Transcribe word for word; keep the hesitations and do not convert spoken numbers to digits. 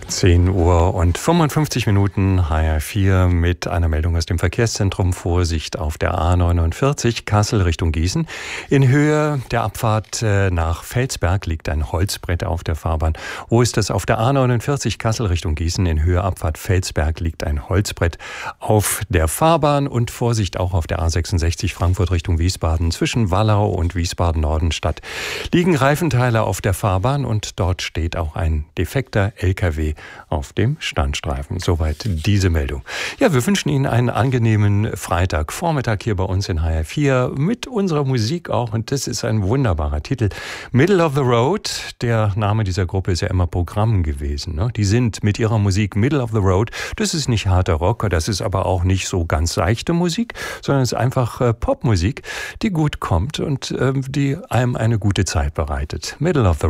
zehn Uhr und fünfundfünfzig Minuten, H R vier mit einer Meldung aus dem Verkehrszentrum. Vorsicht auf der A neunundvierzig, Kassel Richtung Gießen. In Höhe der Abfahrt nach Felsberg liegt ein Holzbrett auf der Fahrbahn. Wo ist das? Auf der A neunundvierzig, Kassel Richtung Gießen. In Höhe Abfahrt Felsberg liegt ein Holzbrett auf der Fahrbahn. Und Vorsicht auch auf der A sechsundsechzig, Frankfurt Richtung Wiesbaden. Zwischen Wallau und Wiesbaden-Nordenstadt liegen Reifenteile auf der Fahrbahn und dort steht auch ein defekter L K W auf dem Standstreifen. Soweit diese Meldung. Ja, wir wünschen Ihnen einen angenehmen Freitagvormittag hier bei uns in H R vier mit unserer Musik auch. Und das ist ein wunderbarer Titel. Middle of the Road, der Name dieser Gruppe ist ja immer Programm gewesen. Ne? Die sind mit ihrer Musik Middle of the Road. Das ist nicht harter Rock, das ist aber auch nicht so ganz seichte Musik, sondern es ist einfach äh, Popmusik, die gut kommt und äh, die einem eine gute Zeit bereitet. Middle of the